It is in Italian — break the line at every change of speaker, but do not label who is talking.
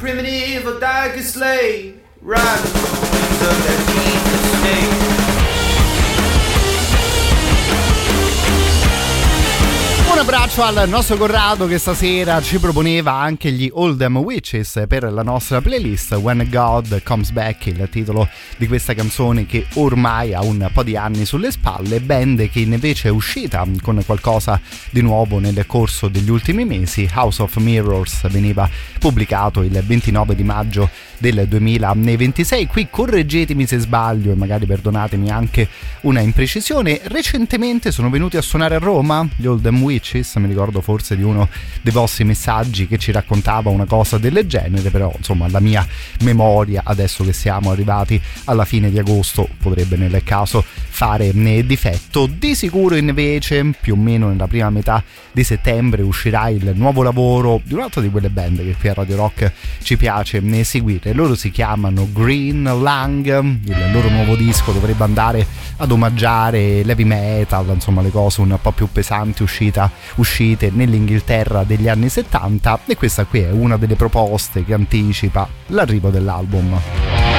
primitive or dark slave, riding the wings of that deep snake.
Un abbraccio al nostro Corrado che stasera ci proponeva anche gli Oldham Witches per la nostra playlist. When God Comes Back, il titolo di questa canzone che ormai ha un po' di anni sulle spalle, band che invece è uscita con qualcosa di nuovo nel corso degli ultimi mesi. House of Mirrors veniva pubblicato il 29 di maggio del 2026. Qui correggetemi se sbaglio e magari perdonatemi anche una imprecisione, recentemente sono venuti a suonare a Roma gli Oldham Witches. Mi ricordo forse di uno dei vostri messaggi che ci raccontava una cosa del genere, però insomma la mia memoria, adesso che siamo arrivati alla fine di agosto, potrebbe nel caso fare difetto. Di sicuro invece più o meno nella prima metà di settembre uscirà il nuovo lavoro di un'altra di quelle band che qui a Radio Rock ci piace seguire. Loro si chiamano Green Lang, il loro nuovo disco dovrebbe andare ad omaggiare l'heavy metal, insomma le cose un po' più pesanti uscite nell'Inghilterra degli anni 70, e questa qui è una delle proposte che anticipa l'arrivo dell'album.